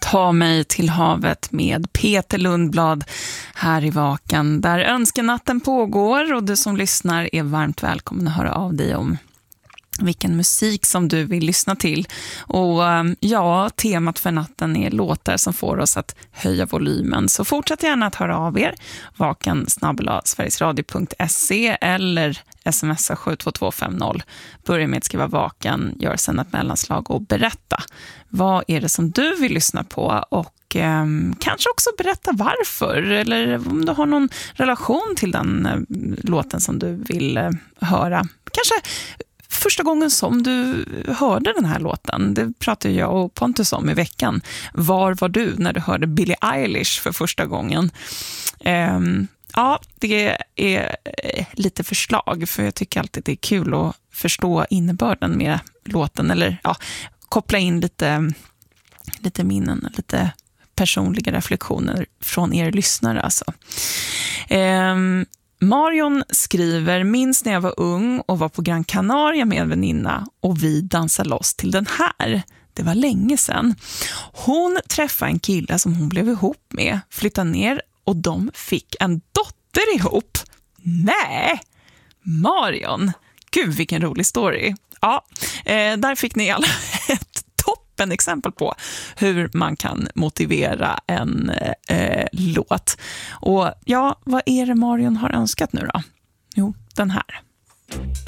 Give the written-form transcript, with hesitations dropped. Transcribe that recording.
Ta mig till havet med Peter Lundblad här i Vakan där önskenatten pågår, och du som lyssnar är varmt välkommen att höra av dig om vilken musik som du vill lyssna till. Och ja, temat för natten är låtar som får oss att höja volymen. Så fortsätt gärna att höra av er. vakan@sverigesradio.se eller smsa 72250. Börja med att skriva Vakan, gör sen ett mellanslag och berätta. Vad är det som du vill lyssna på? Och kanske också berätta varför, eller om du har någon relation till den låten som du vill höra. Kanske första gången som du hörde den här låten. Det pratade jag och Pontus om i veckan. Var var du när du hörde Billie Eilish för första gången? Ja, det är lite förslag, för jag tycker alltid det är kul att förstå innebörden med låten, eller ja, koppla in lite minnen, lite personliga reflektioner från er lyssnare alltså. Marion skriver: minns när jag var ung och var på Gran Canaria med en väninna och vi dansade loss till den här. Det var länge sedan. Hon träffade en kille som hon blev ihop med, flyttade ner och de fick en dotter ihop. Nej, Marion. Gud, vilken rolig story. Ja, där fick ni alla ett toppen exempel på hur man kan motivera en låt. Och ja, vad är det Marion har önskat nu då? Jo, den här.